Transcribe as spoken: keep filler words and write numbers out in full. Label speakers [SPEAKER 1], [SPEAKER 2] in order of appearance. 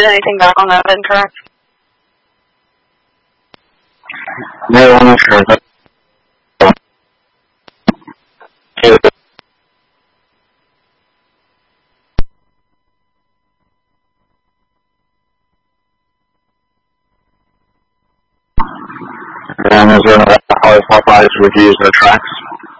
[SPEAKER 1] get anything back on that incorrect?
[SPEAKER 2] No, I'm not sure. And is there always authorized reviews of the tracks?